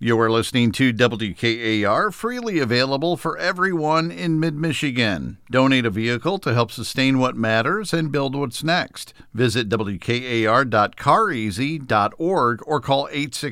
You are listening to WKAR, freely available for everyone in mid-Michigan. Donate a vehicle to help sustain what matters and build what's next. Visit WKAR.careasy.org or call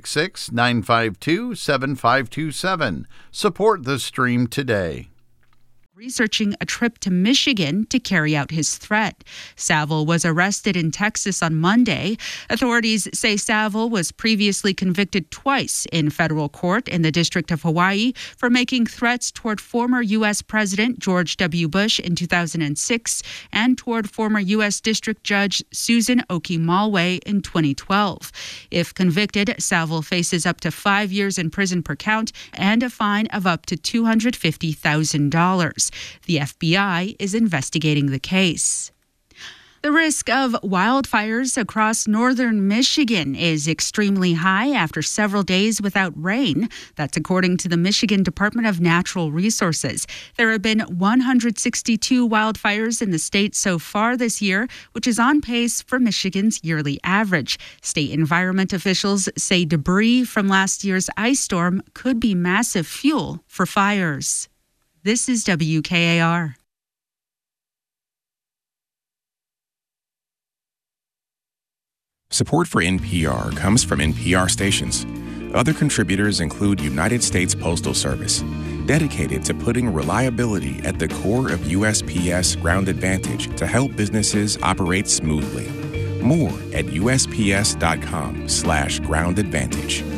866-952-7527. Support the stream today. Researching a trip to Michigan to carry out his threat. Saville was arrested in Texas on Monday. Authorities say Saville was previously convicted twice in federal court in the District of Hawaii for making threats toward former U.S. President George W. Bush in 2006 and toward former U.S. District Judge Susan Oki-Malway in 2012. If convicted, Saville faces up to 5 years in prison per count and a fine of up to $250,000. The FBI is investigating the case. The risk of wildfires across northern Michigan is extremely high after several days without rain. That's according to the Michigan Department of Natural Resources. There have been 162 wildfires in the state so far this year, which is on pace for Michigan's yearly average. State environment officials say debris from last year's ice storm could be massive fuel for fires. This is WKAR. Support for NPR comes from NPR stations. Other contributors include United States Postal Service, dedicated to putting reliability at the core of USPS Ground Advantage to help businesses operate smoothly. More at USPS.com/groundadvantage.